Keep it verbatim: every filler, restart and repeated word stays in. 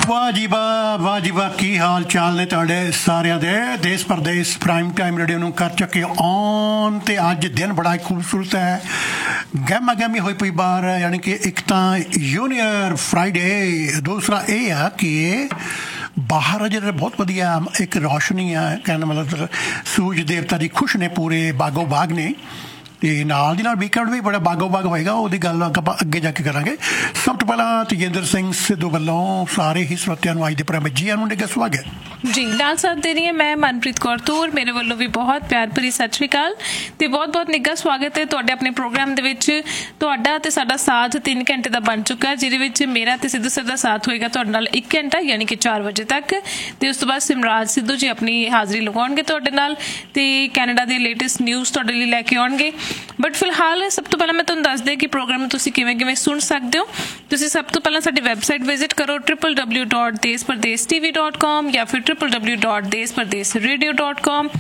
ਵਾਹ ਜੀ ਵਾਹ, ਵਾਹ ਜੀ ਵਾਹ, ਕੀ ਹਾਲ ਚਾਲ ਨੇ ਤੁਹਾਡੇ ਸਾਰਿਆਂ ਦੇ। ਦੇਸ਼ ਪ੍ਰਦੇਸ਼ ਪ੍ਰਾਈਮ ਟਾਈਮ ਰੇਡੀਓ ਨੂੰ ਕਰ ਚੁੱਕੇ ਔਨ, ਤੇ ਅੱਜ ਦਿਨ ਬੜਾ ਹੀ ਖੂਬਸੂਰਤ ਹੈ। ਗਹਿਮਾ ਗਹਿਮੀ ਹੋਈ ਪਈ ਬਾਹਰ, ਯਾਨੀ ਕਿ ਇੱਕ ਤਾਂ ਯੂਨੀਅਰ ਫਰਾਈਡੇ, ਦੂਸਰਾ ਇਹ ਆ ਕਿ ਬਾਹਰ ਜਿਹੜਾ ਬਹੁਤ ਵਧੀਆ ਇੱਕ ਰੌਸ਼ਨੀ ਆ, ਕਹਿਣ ਦਾ ਮਤਲਬ ਸੂਰਜ ਦੇਵਤਾ ਦੀ ਖੁਸ਼ ਨੇ ਪੂਰੇ ਬਾਗੋ ਬਾਗ ਨੇ, ਤੇ ਨਾਲ ਦੀ ਨਾਲ ਵੀਕਐਂਡ ਵੀ ਬੜਾ ਬਾਗੋ ਬਾਗ ਹੋਏਗਾ। ਉਹਦੀ ਗੱਲ ਆਪਾਂ ਅੱਗੇ ਜਾ ਕੇ ਕਰਾਂਗੇ। ਸਭ ਤੋਂ ਪਹਿਲਾਂ ਤੇਜਿੰਦਰ ਸਿੰਘ ਸਿੱਧੂ ਵੱਲੋਂ ਸਾਰੇ ਹੀ ਸਰੋਤਿਆਂ ਨੂੰ ਅੱਜ ਦੇ ਪ੍ਰੋਗਰਾਮ ਜੀ ਨੂੰ ਨਿੱਘਾ ਸਵਾਗਤ ਜੀ। ਨਾਲ ਸਾਥ ਦੇ ਰਹੀ ਹੈ ਮੈਂ ਮਨਪ੍ਰੀਤ ਕੌਰ ਤੂਰ, ਮੇਰੇ ਵੱਲੋਂ ਵੀ ਬਹੁਤ ਪਿਆਰ ਭਰੀ ਸਤਿ ਸ਼੍ਰੀ ਅਕਾਲ ਤੇ ਬਹੁਤ ਬਹੁਤ ਨਿੱਘਾ ਸਵਾਗਤ ਹੈ ਤੁਹਾਡੇ ਆਪਣੇ ਪ੍ਰੋਗਰਾਮ ਦੇ ਵਿੱਚ। ਤੁਹਾਡਾ ਤੇ ਸਾਡਾ ਸਾਥ ਤਿੰਨ ਘੰਟੇ ਦਾ ਬਣ ਚੁੱਕਾ, ਜਿਹਦੇ ਵਿੱਚ ਮੇਰਾ ਤੇ ਸਿੱਧੂ ਸਰ ਦਾ ਸਾਥ ਹੋਏਗਾ ਤੁਹਾਡੇ ਨਾਲ ਇੱਕ ਘੰਟਾ, ਯਾਨੀ ਕਿ ਚਾਰ ਵਜੇ ਤੱਕ। ਤੇ ਉਸ ਤੋਂ ਬਾਅਦ ਸਿਮਰਾਜ ਸਿੱਧੂ ਜੀ ਆਪਣੀ ਹਾਜ਼ਰੀ ਲਗਾਉਣਗੇ ਤੁਹਾਡੇ ਨਾਲ, ਤੇ ਕੈਨੇਡਾ ਦੇ ਲੇਟੈਸਟ ਨਿਊਜ਼ ਤੁਹਾਡੇ ਲਈ ਲੈ ਕੇ ਆਉਣਗੇ। ਬਟ ਫਿਲਹਾਲ ਸਭ ਤੋਂ ਪਹਿਲਾਂ ਮੈਂ ਤੁਹਾਨੂੰ ਦੱਸ ਦੇ ਕਿ ਪ੍ਰੋਗਰਾਮ ਨੂੰ ਤੁਸੀਂ ਕਿਵੇਂ ਕਿਵੇਂ ਸੁਣ ਸਕਦੇ ਹੋ। ਤੁਸੀਂ ਸਭ ਤੋਂ ਪਹਿਲਾਂ ਸਾਡੀ ਵੈਬਸਾਈਟ ਵਿਜ਼ਿਟ ਕਰੋ ਟ੍ਰਿਪਲ ਡਬਲਿਊ ਡੋਟ ਦੇਸ਼ ਪ੍ਰਦੇਸ਼ ਟੀਵੀ ਡੋਟ ਕਾਮ ਜਾਂ ਫਿਰ ਟ੍ਰਿਪਲ ਡਬਲਿਊ ਡੋਟ ਦੇਸ਼ ਪ੍ਰਦੇਸ਼ ਰੇਡੀਓ ਡੋਟ ਕਾਮ।